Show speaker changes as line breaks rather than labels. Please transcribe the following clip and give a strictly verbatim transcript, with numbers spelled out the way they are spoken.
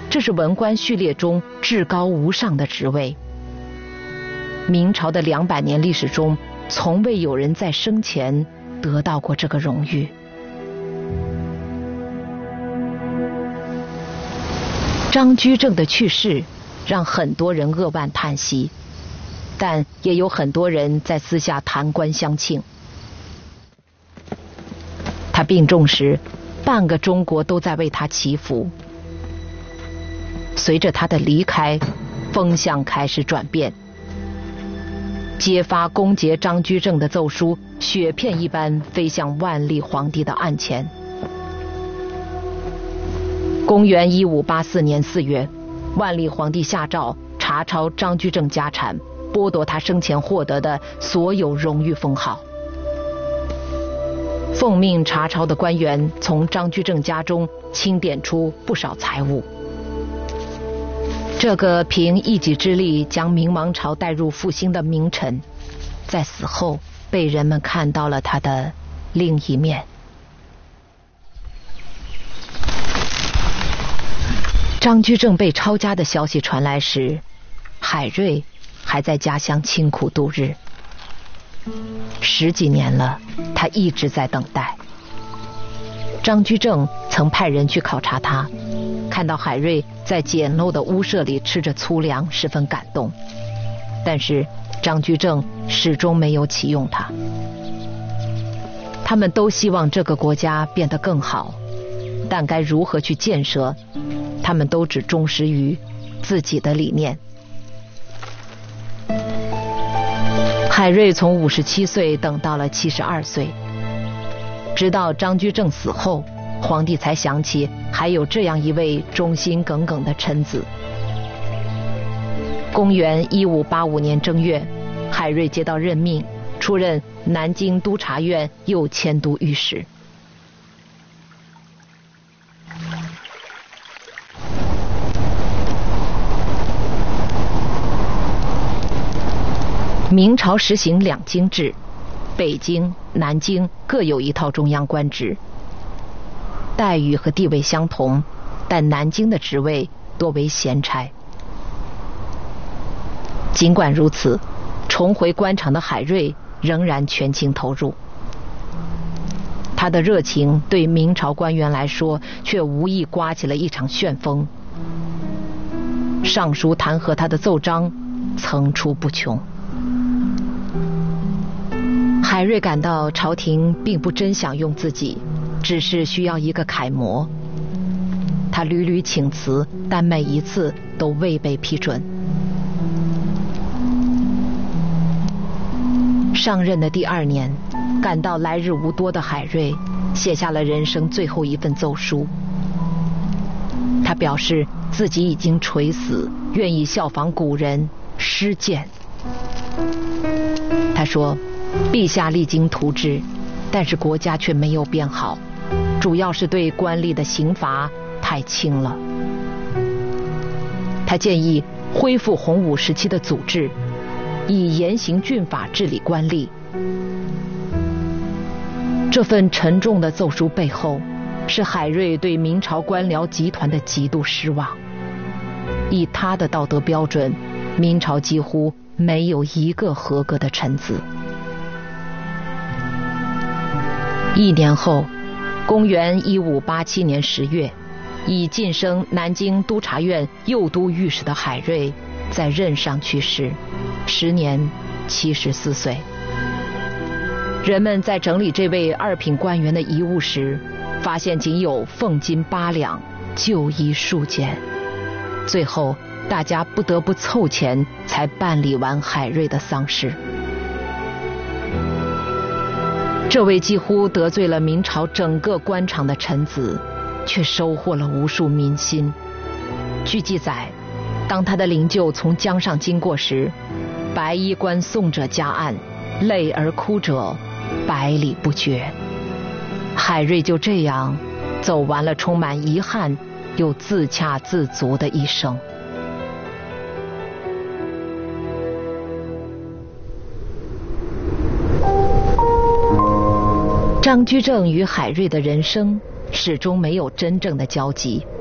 这是文官序列中至高无上的职位。明朝的两百年历史中，从未有人在生前得到过这个荣誉。张居正的去世让很多人扼腕叹息，但也有很多人在私下弹冠相庆。他病重时，半个中国都在为他祈福。随着他的离开，风向开始转变。揭发攻讦张居正的奏书雪片一般飞向万历皇帝的案前。公元一五八四年四月，万历皇帝下诏查抄张居正家产，剥夺他生前获得的所有荣誉封号。奉命查抄的官员从张居正家中清点出不少财物。这个凭一己之力将明王朝带入复兴的名臣，在死后被人们看到了他的另一面。张居正被抄家的消息传来时，海瑞还在家乡清苦度日。十几年了，他一直在等待。张居正曾派人去考察他，看到海瑞在简陋的屋舍里吃着粗粮，十分感动。但是张居正始终没有启用他。他们都希望这个国家变得更好，但该如何去建设，他们都只忠实于自己的理念。海瑞从五十七岁等到了七十二岁，直到张居正死后，皇帝才想起还有这样一位忠心耿耿的臣子。公元一五八五年正月，海瑞接到任命，出任南京督察院右迁都御史。明朝实行两京制，北京、南京各有一套中央官职，待遇和地位相同，但南京的职位多为闲差。尽管如此，重回官场的海瑞仍然全情投入。他的热情对明朝官员来说却无意刮起了一场旋风。上书弹劾他的奏章层出不穷。海瑞感到朝廷并不真想用自己，只是需要一个楷模。他屡屡请辞，但每一次都未被批准。上任的第二年，感到来日无多的海瑞写下了人生最后一份奏书。他表示自己已经垂死，愿意效仿古人施剑。他说，陛下励精图治，但是国家却没有变好，主要是对官吏的刑罚太轻了。他建议恢复洪武时期的祖制，以严刑峻法治理官吏。这份沉重的奏书背后，是海瑞对明朝官僚集团的极度失望。以他的道德标准，明朝几乎没有一个合格的臣子。一年后，公元一五八七年十月，已晋升南京督察院右都御史的海瑞在任上去世，时年七十四岁。人们在整理这位二品官员的遗物时，发现仅有俸金八两，旧衣数件。最后，大家不得不凑钱才办理完海瑞的丧事。这位几乎得罪了明朝整个官场的臣子，却收获了无数民心。据记载，当他的灵柩从江上经过时，白衣官送者夹岸，泪而哭者百里不绝。海瑞就这样走完了充满遗憾又自洽自足的一生。张居正与海瑞的人生始终没有真正的交集。